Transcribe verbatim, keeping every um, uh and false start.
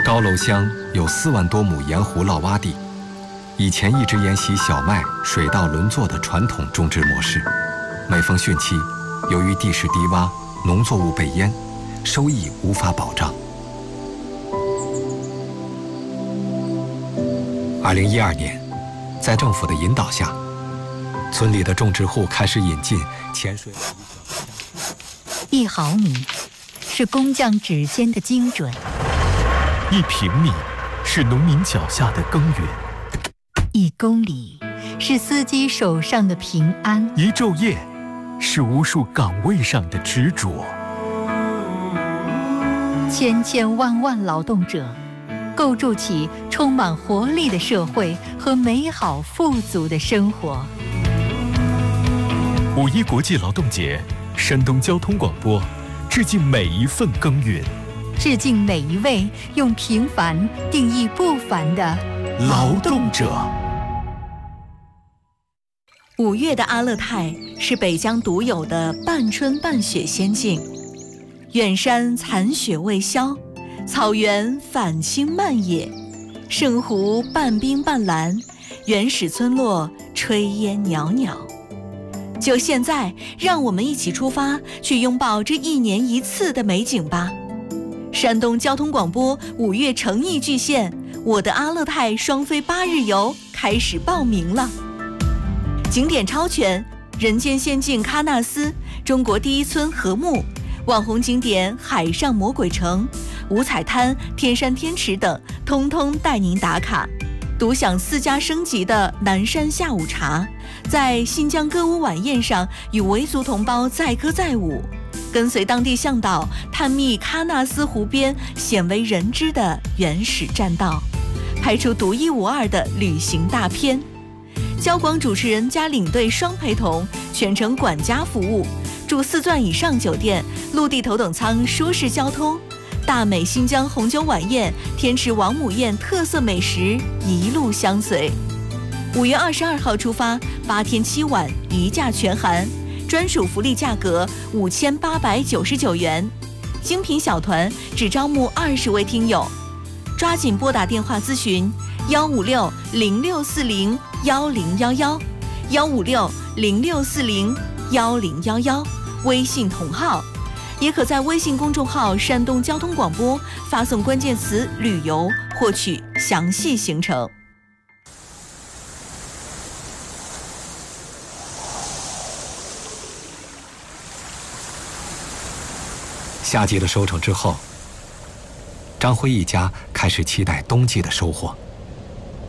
高楼乡有四万多亩盐湖涝洼地，以前一直沿袭小麦水稻轮作的传统种植模式。每逢汛期，由于地势低洼，农作物被淹，收益无法保障。二零一二年，在政府的引导下，村里的种植户开始引进潜水。 一毫米是工匠指尖的精准， 一平米是农民脚下的耕耘， 一公里是司机手上的平安， 一昼夜是无数岗位上的执着。 千千万万劳动者构筑起充满活力的社会和美好富足的生活。 五一国际劳动节，山东交通广播致敬每一份耕耘， 致敬每一位用平凡定义不凡的劳动者。 五月的阿勒泰是北疆独有的半春半雪仙境，远山残雪未消，草原返青漫野，圣湖半冰半蓝，原始村落炊烟袅袅。就现在，让我们一起出发，去拥抱这一年一次的美景吧！山东交通广播五月诚意巨献，我的阿勒泰双飞八日游开始报名了。景点超全，人间仙境喀纳斯，中国第一村禾木，网红景点海上魔鬼城、五彩滩、天山天池等，通通带您打卡。独享四家升级的南山下午茶，在新疆歌舞晚宴上与维族同胞载歌载舞，跟随当地向导探秘喀纳斯湖边鲜为人知的原始栈道，拍出独一无二的旅行大片。交广主持人加领队双陪同，全程管家服务，住四钻以上酒店，陆地头等舱舒适交通。大美新疆红酒晚宴、天池王母宴特色美食一路相随。五月二十二号出发，八天七晚一价全含，专属福利价格五千八百九十九元，精品小团只招募二十位听友，抓紧拨打电话咨询幺五六零六四零幺零幺幺幺五六零六四零幺零幺幺，微信同号。也可在微信公众号山东交通广播发送关键词旅游获取详细行程。 夏季的收成之后，张辉一家开始期待冬季的收获。